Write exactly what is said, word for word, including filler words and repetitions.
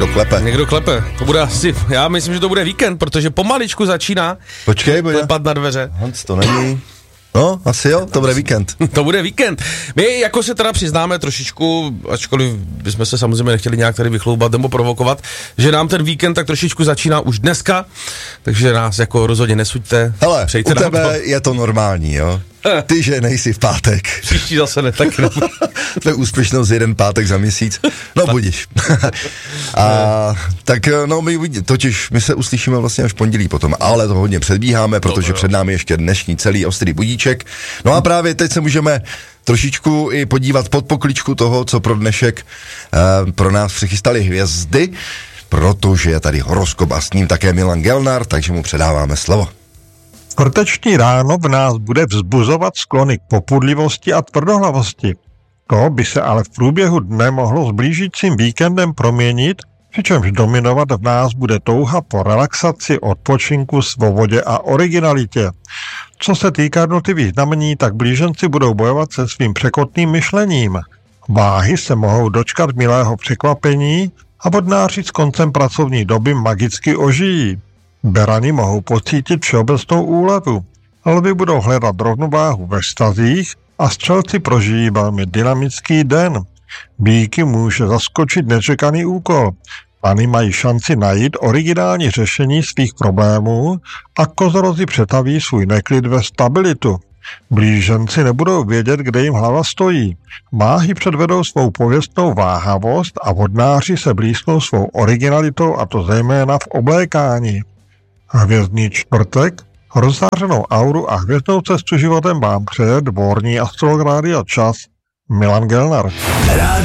někdo klepe. Někdo klepe. To bude asi, já myslím, že to bude víkend, protože pomaličku začíná. Počkej, bude. Klepat na dveře. Hans, to není. No, asi jo, to bude víkend. To bude víkend. My jako se teda přiznáme trošičku, ačkoliv bychom se samozřejmě nechtěli nějak tady vychloubat nebo provokovat, že nám ten víkend tak trošičku začíná už dneska, takže nás jako rozhodně nesuďte. Hele, u tebe to. je to normální, jo? Ty, že nejsi v pátek. Příští zase ne, tak nebude. To je úspěšnost jeden pátek za měsíc. No budíš. A tak no my totiž my se uslyšíme vlastně až v pondělí potom, ale to hodně předbíháme, protože no, před námi ještě dnešní celý ostrý budíček. No a právě teď se můžeme trošičku i podívat pod pokličku toho, co pro dnešek uh, pro nás přichystali hvězdy, protože je tady horoskop a s ním také Milan Gelnar, takže mu předáváme slovo. Čtvrteční ráno v nás bude vzbuzovat sklony k popudlivosti a tvrdohlavosti. To by se ale v průběhu dne mohlo s blížícím víkendem proměnit, přičemž dominovat v nás bude touha po relaxaci, odpočinku, svobodě a originalitě. Co se týká jednotlivých znamení, tak blíženci budou bojovat se svým překotným myšlením. Váhy se mohou dočkat milého překvapení a vodnáři s koncem pracovní doby magicky ožijí. Berani mohou pocítit všeobecnou úlevu. Lvi budou hledat rovnováhu ve vztazích a střelci prožijí velmi dynamický den. Býky může zaskočit nečekaný úkol. Pany mají šanci najít originální řešení svých problémů a kozorozi přetaví svůj neklid ve stabilitu. Blíženci nebudou vědět, kde jim hlava stojí. Máhy předvedou svou pověstnou váhavost a vodnáři se blízknou svou originalitou, a to zejména v oblékání. Hvězdný čtvrtek, rozzářenou auru a hvězdnou cestu životem vám přeje dvorní astrolog Rádia Čas Milan Gelnar.